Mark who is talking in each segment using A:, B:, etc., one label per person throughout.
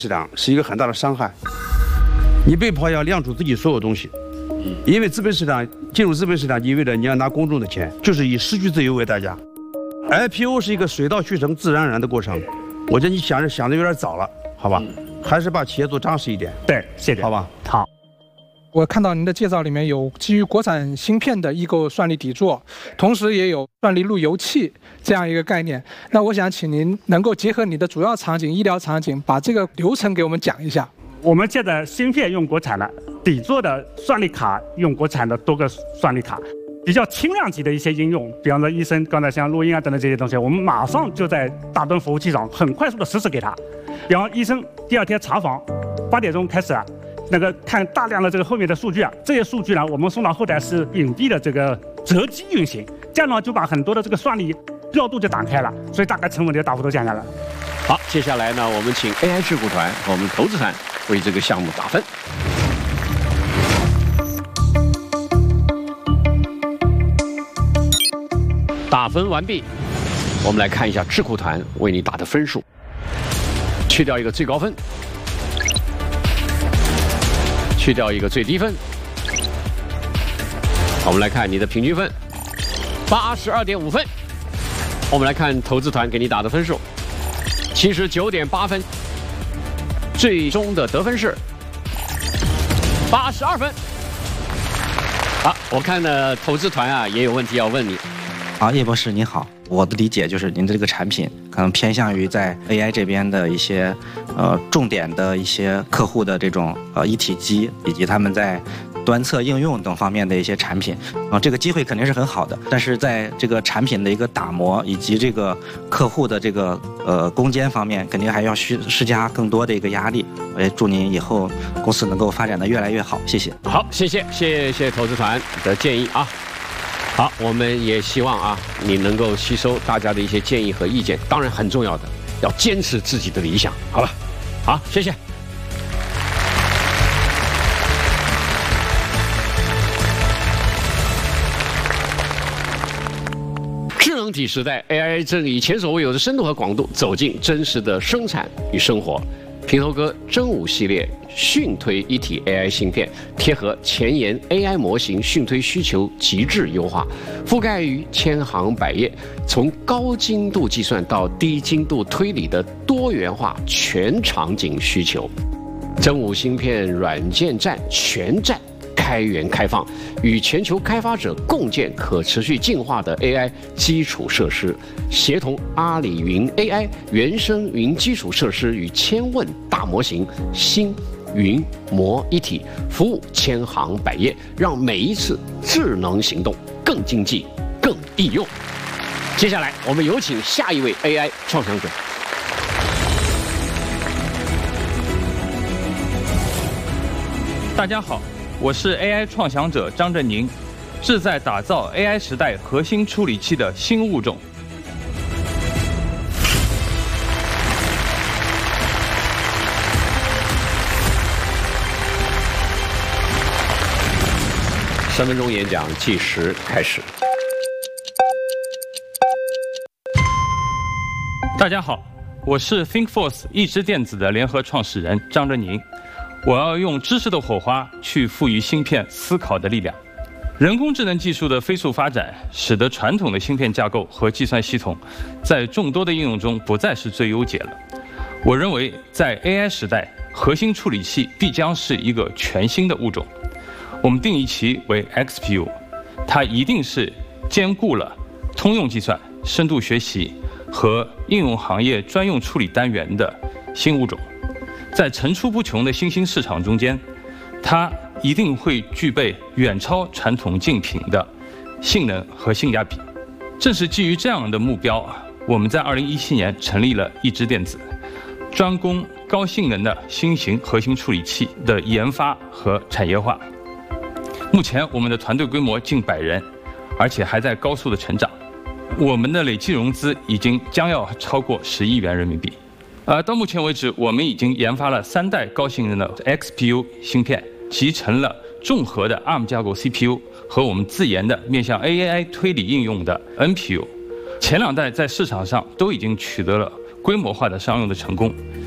A: 市场是一个很大的伤害。你被迫要亮出自己所有东西，因为资本市场进入资本市场意味着你要拿公众的钱，就是以失去自由为代价。IPO 是一个水到渠成、自然而然的过程。我觉得你想的有点早了，好吧？还是把企业做扎实一点。
B: 对，谢谢。
A: 好吧，
B: 好。
C: 我看到您的介绍里面有基于国产芯片的异构算力底座，同时也有算力路由器这样一个概念。那我想请您能够结合你的主要场景、医疗场景，把这个流程给我们讲一下。
B: 我们现在芯片用国产的，底座的算力卡用国产的多个算力卡，比较轻量级的一些应用，比方说医生刚才像录音啊等等这些东西，我们马上就在大墩服务器上很快速的实时给他。比方医生第二天查房，8点钟开始啊，那个看大量的这个后面的数据啊，这些数据呢，我们送到后台是隐蔽的这个择机运行，这样呢就把很多的这个算力调度就打开了，所以大概成本就大幅度降下来了。
D: 好，接下来呢，我们请 AI 智库团和我们投资团为这个项目打分。打分完毕，我们来看一下智库团为你打的分数，去掉一个最高分，去掉一个最低分，我们来看你的平均分，82.5分。我们来看投资团给你打的分数，79.8分，最终的得分是82分。好，我看呢，投资团啊也有问题要问你。
E: 好，叶博士您好，我的理解就是您的这个产品可能偏向于在 AI 这边的一些重点的一些客户的这种一体机以及他们在端侧应用等方面的一些产品这个机会肯定是很好的，但是在这个产品的一个打磨以及这个客户的这个攻坚方面，肯定还要施加更多的一个压力。我也祝您以后公司能够发展的越来越好，谢谢。
D: 好，谢谢投资团的建议啊。好，我们也希望啊，你能够吸收大家的一些建议和意见，当然很重要的，要坚持自己的理想。好了，好，谢谢。智能体时代 ，AI 正以前所未有的深度和广度走进真实的生产与生活。平头哥真武系列迅推一体 AI 芯片，贴合前沿 AI 模型迅推需求极致优化，覆盖于千行百业，从高精度计算到低精度推理的多元化全场景需求。真武芯片软件站全站开源开放，与全球开发者共建可持续进化的 AI 基础设施，协同阿里云 AI 原生云基础设施与千问大模型，心云模一体，服务千行百业，让每一次智能行动更经济、更易用。接下来，我们有请下一位 AI 创想者。
F: 大家好，我是 AI 创想者张振宁，志在打造 AI 时代核心处理器的新物种。
D: 3分钟演讲计时开始。
F: 大家好，我是 ThinkForce 易知电子的联合创始人张振宁。我要用知识的火花去赋予芯片思考的力量。人工智能技术的飞速发展，使得传统的芯片架构和计算系统在众多的应用中不再是最优解了。我认为，在 AI 时代，核心处理器必将是一个全新的物种。我们定义其为 XPU， 它一定是兼顾了通用计算、深度学习和应用行业专用处理单元的新物种。在层出不穷的新兴市场中间，它一定会具备远超传统竞品的性能和性价比。正是基于这样的目标，我们在2017年成立了易知电子，专攻高性能的新型核心处理器的研发和产业化。目前我们的团队规模近100人，而且还在高速的成长。我们的累计融资已经将要超过10亿元人民币。到目前为止，我们已经研发了3代高性能的 XPU 芯片，集成了综合的 ARM 架构 CPU 和我们自研的面向 AI 推理应用的 NPU。前2代在市场上都已经取得了规模化的商用的成功。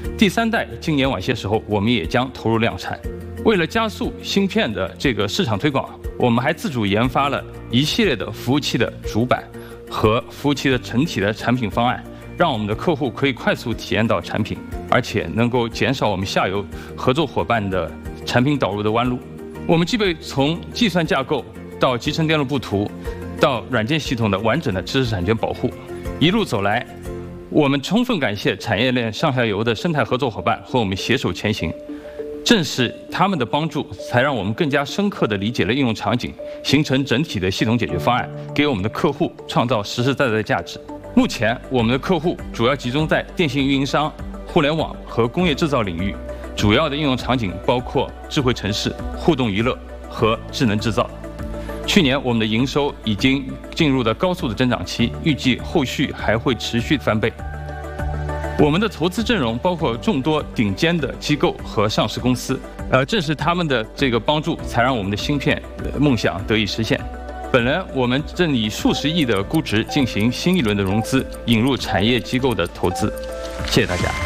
F: 第3代今年晚些时候，我们也将投入量产。为了加速芯片的这个市场推广，我们还自主研发了一系列的服务器的主板和服务器的整体的产品方案，让我们的客户可以快速体验到产品，而且能够减少我们下游合作伙伴的产品导入的弯路。我们具备从计算架构到集成电路布图到软件系统的完整的知识产权保护，一路走来，我们充分感谢产业链上下游的生态合作伙伴和我们携手前行。正是他们的帮助，才让我们更加深刻地理解了应用场景，形成整体的系统解决方案，给我们的客户创造实实在在的价值。目前，我们的客户主要集中在电信运营商、互联网和工业制造领域，主要的应用场景包括智慧城市、互动娱乐和智能制造。去年，我们的营收已经进入了高速的增长期，预计后续还会持续翻倍。我们的投资阵容包括众多顶尖的机构和上市公司，正是他们的这个帮助，才让我们的芯片梦想得以实现。本人我们正以数十亿的估值进行新一轮的融资，引入产业机构的投资。谢谢大家。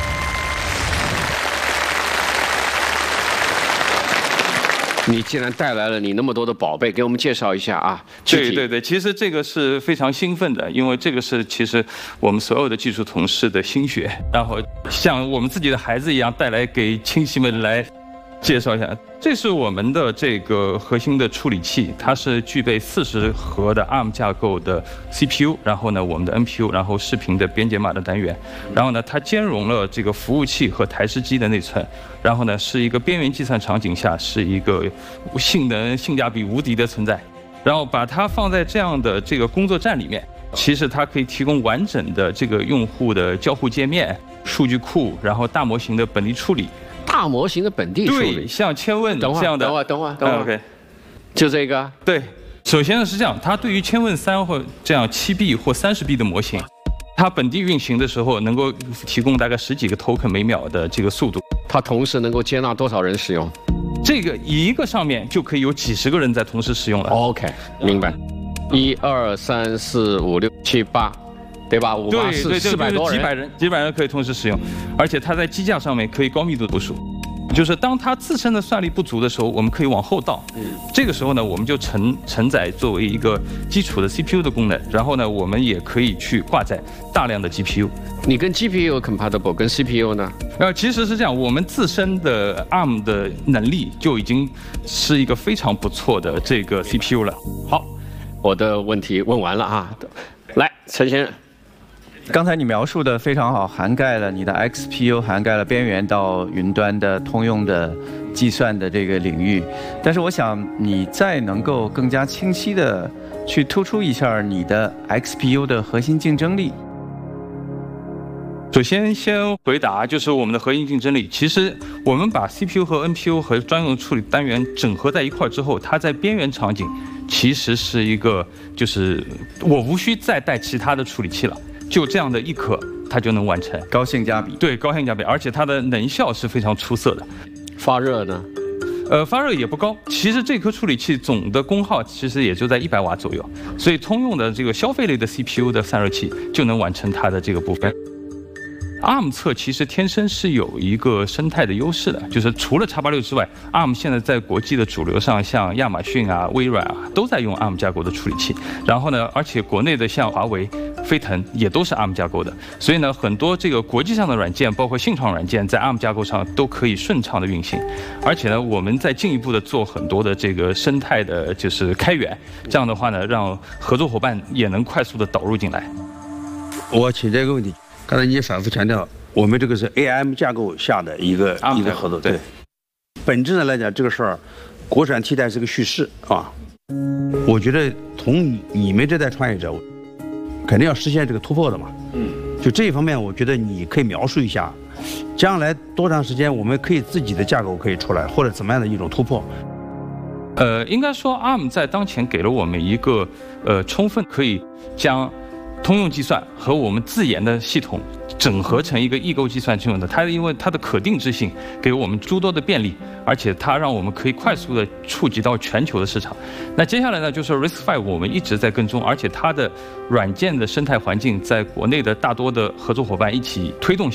D: 你既然带来了你那么多的宝贝，给我们介绍一下啊。
F: 对，其实这个是非常兴奋的，因为这个是其实我们所有的技术同事的心血，然后像我们自己的孩子一样带来给亲戚们来介绍一下。这是我们的这个核心的处理器，它是具备40核的 ARM 架构的 CPU， 然后呢我们的 NPU， 然后视频的编解码的单元，然后呢它兼容了这个服务器和台式机的内存，然后呢是一个边缘计算场景下是一个性价比无敌的存在，然后把它放在这样的这个工作站里面，其实它可以提供完整的这个用户的交互界面、数据库，然后大模型的本地处理。
D: 大模型的本地处理，
F: 对，像千问这样的。
D: 等会儿
F: ，OK，
D: 就这个。
F: 对，首先呢是这样，它对于千问3或这样7B 或30B 的模型，它本地运行的时候能够提供大概10几个 token 每秒的这个速度。
D: 它同时能够接纳多少人使用？
F: 这个一个上面就可以有几十个人在同时使用了。
D: OK， 明白。1、2、3、4、5、6、7、8。对吧？5、8、400多人，
F: 几百人可以同时使用，而且它在机架上面可以高密度部署，就是当它自身的算力不足的时候，我们可以往后倒。这个时候呢，我们就承载作为一个基础的 CPU 的功能，然后呢，我们也可以去挂载大量的 GPU。
D: 你跟 GPU compatible， 跟 CPU 呢？
F: 其实是这样，我们自身的 ARM 的能力就已经是一个非常不错的这个 CPU 了。
D: 好，我的问题问完了啊，来，陈先生。
G: 刚才你描述的非常好，涵盖了你的 XPU， 涵盖了边缘到云端的通用的计算的这个领域。但是我想你再能够更加清晰的去突出一下你的 XPU 的核心竞争力。
F: 首先回答就是我们的核心竞争力。其实我们把 CPU 和 NPU 和专用处理单元整合在一块之后，它在边缘场景其实是一个，就是我无需再带其他的处理器了。就这样的一颗，它就能完成
G: 高性价比。
F: 对，高性价比，而且它的能效是非常出色的。
D: 发热呢？
F: 发热也不高。其实这颗处理器总的功耗其实也就在100瓦左右，所以通用的这个消费类的 CPU 的散热器就能完成它的这个部分。ARM 侧其实天生是有一个生态的优势的，就是除了X86之外 ，ARM 现在在国际的主流上，像亚马逊啊、微软啊，都在用 ARM 架构的处理器。然后呢，而且国内的像华为、飞腾也都是 ARM 架构的，所以呢，很多这个国际上的软件，包括信创软件，在 ARM 架构上都可以顺畅的运行。而且呢，我们在进一步的做很多的这个生态的，就是开源，这样的话呢，让合作伙伴也能快速的导入进来。
A: 我请这个问题。刚才你也反复强调，我们这个是 ARM 架构下的一个合作。对，本质上来讲，这个事儿，国产替代是个叙事啊。我觉得从你们这代创业者，肯定要实现这个突破的嘛。就这一方面，我觉得你可以描述一下，将来多长时间我们可以自己的架构可以出来，或者怎么样的一种突破。
F: 应该说 ARM 在当前给了我们一个充分可以将通用计算和我们自研的系统整合成一个异构计算系统的，它因为它的可定制性给我们诸多的便利，而且它让我们可以快速的触及到全球的市场。那接下来呢，就是 RISC-V 我们一直在跟踪，而且它的软件的生态环境在国内的大多的合作伙伴一起推动下，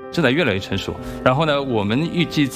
F: 正在越来越成熟。然后呢，我们预计